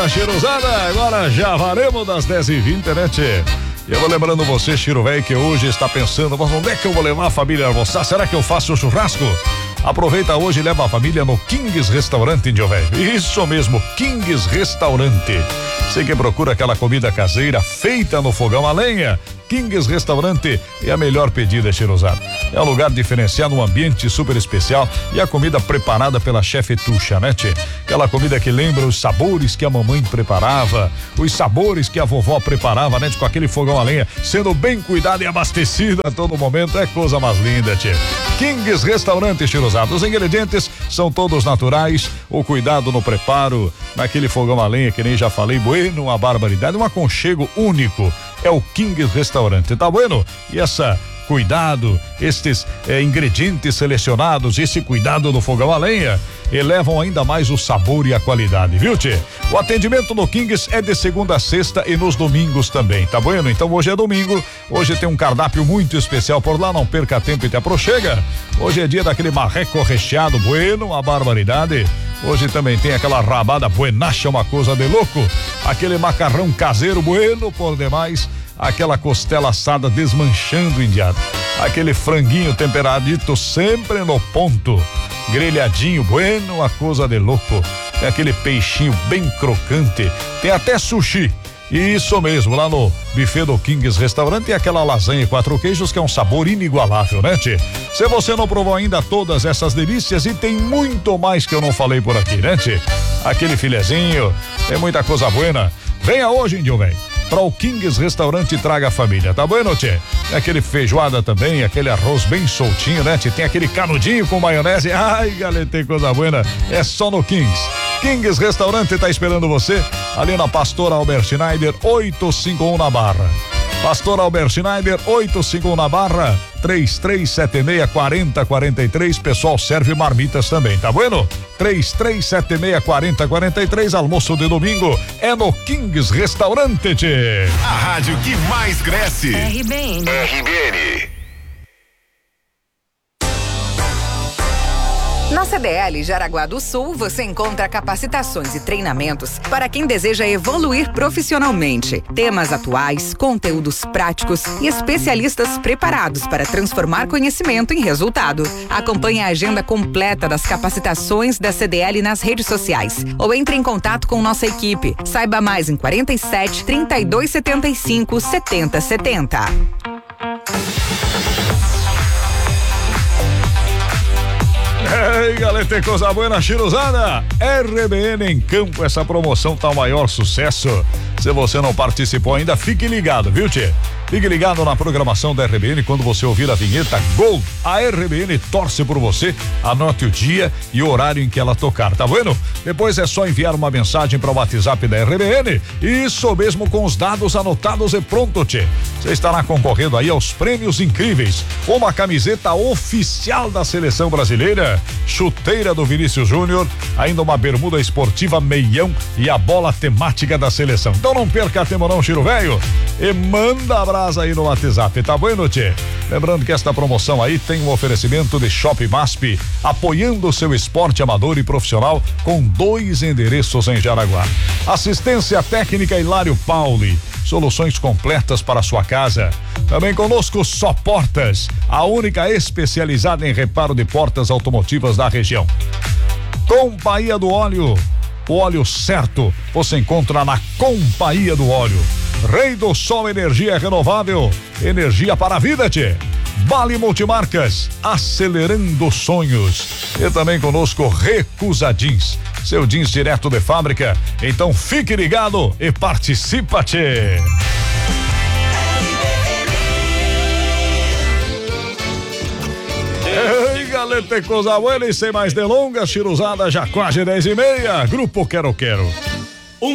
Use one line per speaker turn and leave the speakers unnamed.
Cheirosada, agora já varemos das 10h20, né, tchê? Eu vou lembrando você, Chiro Velho, que hoje está pensando, mas onde é que eu vou levar a família a almoçar? Será que eu faço churrasco? Aproveita hoje e leva a família no Kings Restaurante, Índio Velho. Isso mesmo, Kings Restaurante. Você que procura aquela comida caseira feita no fogão a lenha, Kings Restaurante é a melhor pedida, cheirosada. É um lugar diferenciado, um ambiente super especial e a comida preparada pela chefe Tuxa, né, tchê? Aquela comida que lembra os sabores que a mamãe preparava, os sabores que a vovó preparava, né, com aquele fogão a lenha, sendo bem cuidado e abastecido a todo momento, é coisa mais linda, tchê. Kings Restaurante, cheirosada. Os ingredientes são todos naturais, o cuidado no preparo, naquele fogão a lenha que nem já falei, bueno, uma barbaridade, um aconchego único. É o Kings Restaurante, tá bueno? E essa cuidado, estes ingredientes selecionados, esse cuidado no fogão a lenha, elevam ainda mais o sabor e a qualidade, viu, tchê? O atendimento no Kings é de segunda a sexta e nos domingos também, tá bueno? Então hoje é domingo, hoje tem um cardápio muito especial por lá, não perca tempo e te aproxega. Hoje é dia daquele marreco recheado, bueno, uma barbaridade. Hoje também tem aquela rabada buenacha, uma coisa de louco. Aquele macarrão caseiro bueno por demais. Aquela costela assada desmanchando, indiado. Aquele franguinho temperadito sempre no ponto. Grelhadinho bueno, uma coisa de louco. Tem aquele peixinho bem crocante. Tem até sushi. Isso mesmo, lá no buffet do Kings Restaurante tem aquela lasanha e 4 queijos que é um sabor inigualável, né, tchê? Se você não provou ainda todas essas delícias e tem muito mais que eu não falei por aqui, né, tchê? Aquele filezinho, tem muita coisa buena. Venha hoje, Índio Velho, para o Kings Restaurante e traga a família, tá bueno, tchê? Tem aquele feijoada também, aquele arroz bem soltinho, né, tchê? Tem aquele canudinho com maionese, ai, galera, tem coisa buena, é só no Kings. Kings Restaurante tá esperando você ali na Pastor Albert Schneider 851 na Barra. Pastor Albert Schneider 851 na Barra, 3376-4043. Pessoal serve marmitas também, tá bueno? 3376-4043, almoço de domingo é no Kings Restaurante, tchê.
A rádio que mais cresce.
RBN. Na CDL Jaraguá do Sul, você encontra capacitações e treinamentos para quem deseja evoluir profissionalmente. Temas atuais, conteúdos práticos e especialistas preparados para transformar conhecimento em resultado. Acompanhe a agenda completa das capacitações da CDL nas redes sociais ou entre em contato com nossa equipe. Saiba mais em 47 32 75 70 70.
Ei, galera, tem coisa boa na chiruzada. RBN em campo, essa promoção tá o maior sucesso. Se você não participou ainda, fique ligado, viu, tchê? Fique ligado na programação da RBN quando você ouvir a vinheta Gol. A RBN torce por você, anote o dia e o horário em que ela tocar, tá vendo? Depois é só enviar uma mensagem para o WhatsApp da RBN, isso mesmo com os dados anotados e pronto, tchê. Você estará concorrendo aí aos prêmios incríveis. Uma camiseta oficial da seleção brasileira, chuteira do Vinícius Júnior, ainda uma bermuda esportiva meião e a bola temática da seleção. Então não perca tempo não, Chiro Velho, e manda abraço aí no WhatsApp, tá bueno, tchê? Lembrando que esta promoção aí tem um oferecimento de Shopping MASP, apoiando o seu esporte amador e profissional com 2 endereços em Jaraguá. Assistência técnica Hilário Pauli, soluções completas para a sua casa. Também conosco Só Portas, a única especializada em reparo de portas automotivas da região. Companhia do Óleo, o óleo certo você encontra na Companhia do Óleo. Rei do Sol Energia Renovável, energia para a vida, tchê. Vale Multimarcas, acelerando sonhos. E também conosco Recusa Jeans, seu jeans direto de fábrica. Então fique ligado e participa, tchê. Ei, galera, tem coisa boa e sem mais delongas, chiruzada já quase 10h30. Grupo Quero Quero.